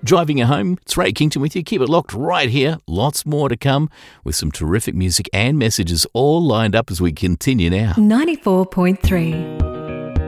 Driving you home, it's Ray Kington with you. Keep it locked right here. Lots more to come with some terrific music and messages all lined up as we continue now. 94.3